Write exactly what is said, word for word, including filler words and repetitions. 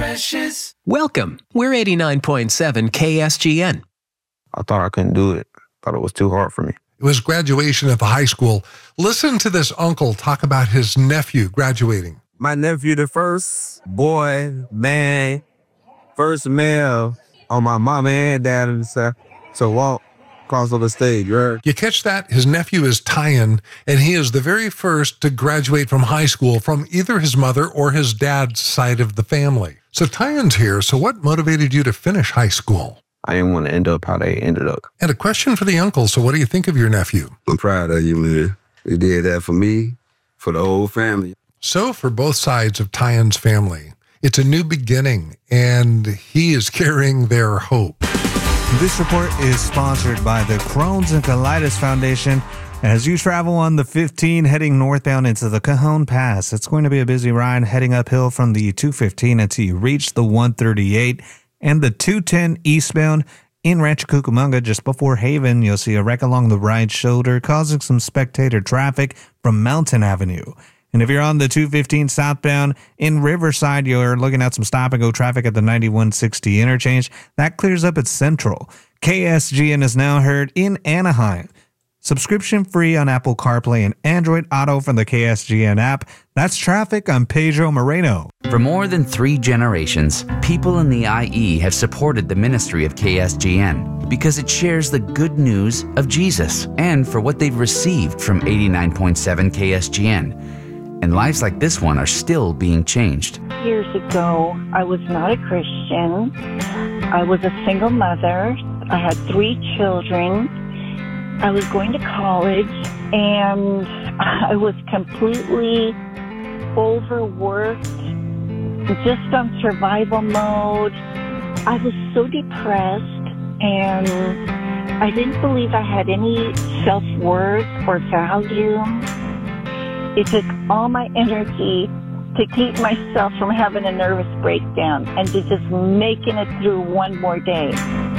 precious. Welcome. We're eighty-nine point seven K S G N. I thought I couldn't do it. Thought it was too hard for me. It was graduation at the high school. Listen to this uncle talk about his nephew graduating. My nephew, the first boy, man, first male on my mama and dad and stuff to walk across on the stage, right? You catch that? His nephew is Tyan, and he is the very first to graduate from high school from either his mother or his dad's side of the family. So Tyan's here. So what motivated you to finish high school? I didn't want to end up how they ended up. And a question for the uncle. So what do you think of your nephew? I'm proud of you, man. You did that for me, for the whole family. So for both sides of Tyan's family, it's a new beginning, and he is carrying their hope. This report is sponsored by the Crohn's and Colitis Foundation. As you travel on the fifteen heading northbound into the Cajon Pass, it's going to be a busy ride heading uphill from the two fifteen until you reach the one thirty-eight and the two ten eastbound. In Rancho Cucamonga, just before Haven, you'll see a wreck along the right shoulder, causing some spectator traffic from Mountain Avenue. And if you're on the two fifteen southbound in Riverside, you're looking at some stop-and-go traffic at the ninety-one sixty interchange. That clears up at Central. K S G N is now heard in Anaheim. Subscription free on Apple CarPlay and Android Auto from the K S G N app. That's traffic. I'm Pedro Moreno. For more than three generations, people in the I E have supported the ministry of K S G N because it shares the good news of Jesus and for what they've received from eighty-nine point seven K S G N. And lives like this one are still being changed. Years ago, I was not a Christian. I was a single mother. I had three children. I was going to college, and I was completely overworked, just on survival mode. I was so depressed, and I didn't believe I had any self-worth or value. It took all my energy to keep myself from having a nervous breakdown and to just making it through one more day.